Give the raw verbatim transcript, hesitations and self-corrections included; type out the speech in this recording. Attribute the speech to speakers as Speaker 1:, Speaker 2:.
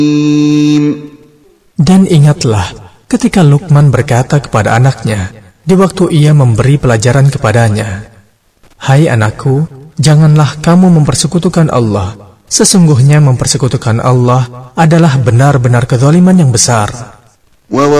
Speaker 1: Dan ingatlah ketika Luqman berkata kepada anaknya di waktu ia memberi pelajaran kepadanya, "Hai anakku, janganlah kamu mempersekutukan Allah. Sesungguhnya mempersekutukan Allah adalah benar-benar kezaliman yang besar."